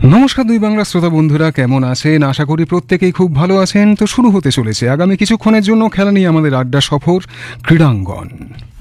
নমস্কার দুই বাংলা শ্রোতা বন্ধুরা, কেমন আছেন? আশা করি প্রত্যেকেই খুব ভালো আছেন। তো শুরু হতে চলেছে আগামী কিছুক্ষণের জন্য খেলা নিয়ে আমাদের আড্ডা সফর ক্রীড়াঙ্গন।